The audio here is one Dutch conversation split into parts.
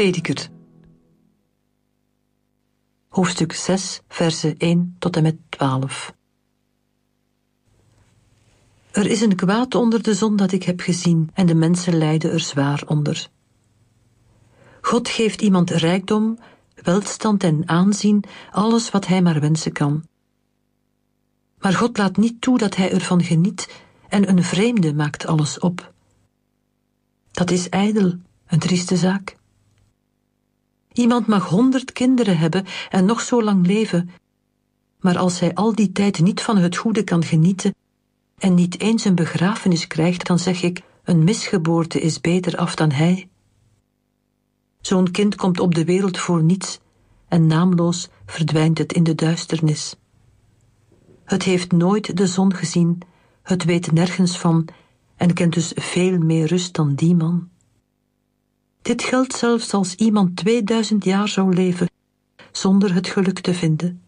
Prediker. Hoofdstuk 6, versen 1 tot en met 12. Er is een kwaad onder de zon dat ik heb gezien, en de mensen lijden er zwaar onder. God geeft iemand rijkdom, welstand en aanzien, alles wat hij maar wensen kan. Maar God laat niet toe dat hij ervan geniet, en een vreemde maakt alles op. Dat is ijdel, een trieste zaak. Iemand mag 100 kinderen hebben en nog zo lang leven, maar als hij al die tijd niet van het goede kan genieten en niet eens een begrafenis krijgt, dan zeg ik, een misgeboorte is beter af dan hij. Zo'n kind komt op de wereld voor niets en naamloos verdwijnt het in de duisternis. Het heeft nooit de zon gezien, het weet nergens van en kent dus veel meer rust dan die man. Dit geldt zelfs als iemand 2000 jaar zou leven, zonder het geluk te vinden.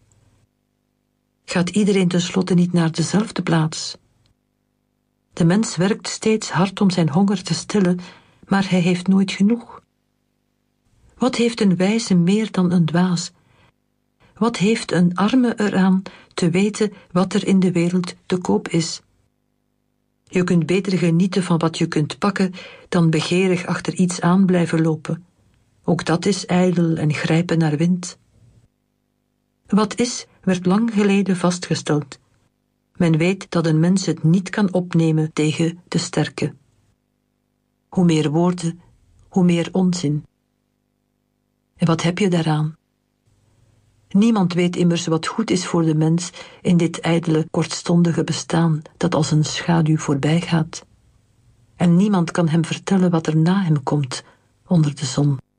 Gaat iedereen tenslotte niet naar dezelfde plaats? De mens werkt steeds hard om zijn honger te stillen, maar hij heeft nooit genoeg. Wat heeft een wijze meer dan een dwaas? Wat heeft een arme eraan te weten wat er in de wereld te koop is? Je kunt beter genieten van wat je kunt pakken dan begeerig achter iets aan blijven lopen. Ook dat is ijdel en grijpen naar wind. Wat is, werd lang geleden vastgesteld. Men weet dat een mens het niet kan opnemen tegen de sterke. Hoe meer woorden, hoe meer onzin. En wat heb je daaraan? Niemand weet immers wat goed is voor de mens in dit ijdele, kortstondige bestaan dat als een schaduw voorbij gaat. En niemand kan hem vertellen wat er na hem komt onder de zon.